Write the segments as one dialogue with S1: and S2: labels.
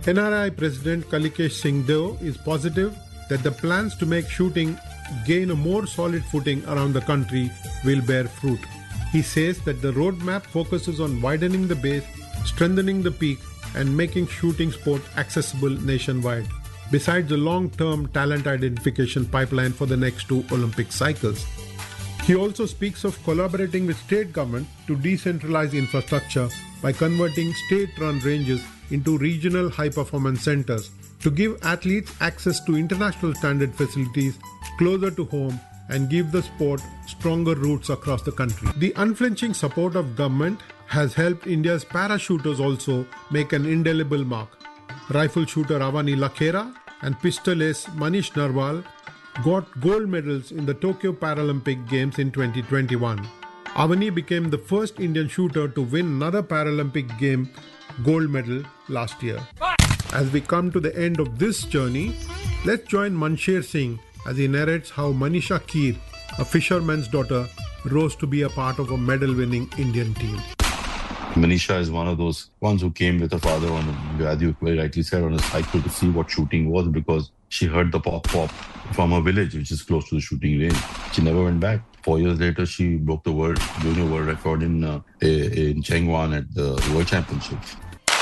S1: NRI President Kalikesh Singh Deo is positive that the plans to make shooting gain a more solid footing around the country will bear fruit. He says that the roadmap focuses on widening the base, strengthening the peak, and making shooting sport accessible nationwide, besides the long-term talent identification pipeline for the next 2 Olympic cycles. He also speaks of collaborating with state government to decentralize infrastructure by converting state-run ranges into regional high-performance centers to give athletes access to international standard facilities closer to home and give the sport stronger roots across the country. The unflinching support of government has helped India's parachuters also make an indelible mark. Rifle shooter Avani Lakhera and pistol ace Manish Narwal got gold medals in the Tokyo Paralympic Games in 2021. Avani became the first Indian shooter to win another Paralympic game gold medal last year. As we come to the end of this journey, let's join Mansher Singh as he narrates how Manisha Keer, a fisherman's daughter, rose to be a part of a medal-winning Indian team.
S2: Manisha is one of those ones who came with her father on, as you very rightly said, on a cycle to see what shooting was, because she heard the pop from her village, which is close to the shooting range. She never went back. 4 years later, she broke the junior world record in Changwon at the World Championships.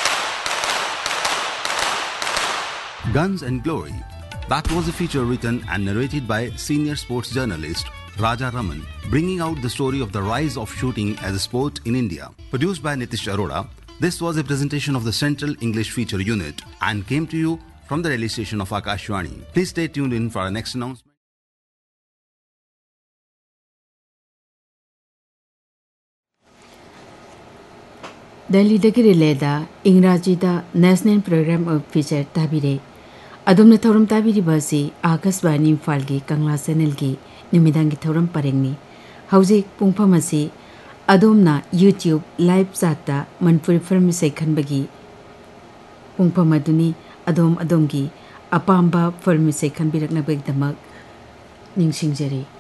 S3: Guns and Glory. That was a feature written and narrated by senior sports journalist Raja Raman, bringing out the story of the rise of shooting as a sport in India. Produced by Nitish Arora, this was a presentation of the Central English Feature Unit and came to you from the Delhi station of Akashvani. Please stay tuned in for our next announcement.
S4: Delhi Releda, Ingrajida, National Program of Feature Tabire. Adom Thorum Tabiri Basi, Akasbani Falgi, Kangla Senelgi, Numidangi Thorum Parengni. Hausi Pungpamasi, Adomna, YouTube, Live Zata, Manpuri Firmisai Kanbagi. Pungpamaduni, Adom Adongi, Apamba Firmisai Kanbirak Nabek Damag, Ningsingjeri.